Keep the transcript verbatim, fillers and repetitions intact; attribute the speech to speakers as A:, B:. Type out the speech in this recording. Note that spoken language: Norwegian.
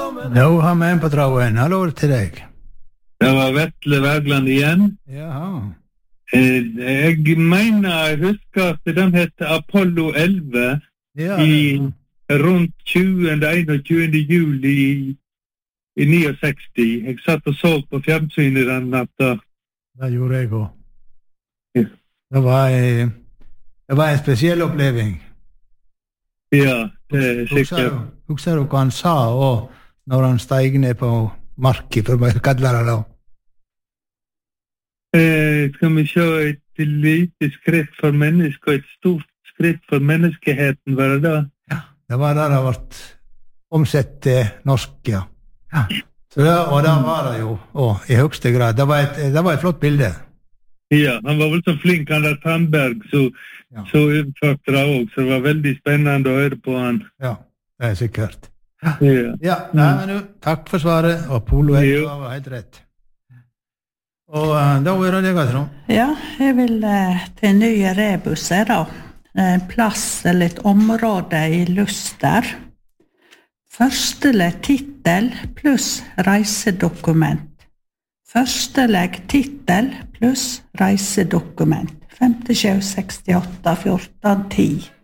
A: Nå har vi en på tråden. Hallo til deg.
B: Det var Vetle Wergeland igjen.
A: Jaha.
B: Eh, Jeg mener, jeg husker at den heter Apollo elleve
A: Ja,
B: i
A: det,
B: rundt tjuende, enogtjuende juli i, i sekstini. Jeg satt og så på fjernsynet den natta.
A: det gjorde jeg også.
B: Ja.
A: Det var, en- det var en spesiell oppleving.
B: Ja, det er
A: Husker
B: sikkert.
A: du, husker du hva han sa og når han steg ned på marken, for å kalle det da?
B: Eh, skal vi se et lite skritt for mennesket og et stort skritt for menneskeheten, var det da?
A: Det var det det ble omsett til norsk, ja. ja. Så det, og det var det jo, og i høyeste grad. Det var et, det var et flott bilde.
B: Ja, han var vel så flink, han der Tandberg, så,
A: Ja.
B: så utførte det også, så det var veldig spennende å høre på han.
A: Ja, det er sikkert.
B: Ja.
A: Ja, nei, men du, takk for svaret, og Polo
B: Jo.
A: var helt rett. Og uh, da er det deg, Trond.
C: Ja, jeg vil eh, til nye rebuser da. En plass eller et område i Luster. Førstelegg titel pluss reisedokument. Førstelegg titel pluss reisedokument. femtisju sekstiåtte fjorten ti.